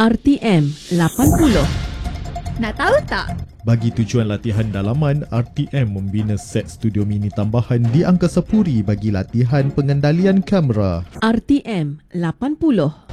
RTM 80. Nak tahu tak? Bagi tujuan latihan dalaman, RTM membina set studio mini tambahan di Angkasa Puri bagi latihan pengendalian kamera. RTM 80.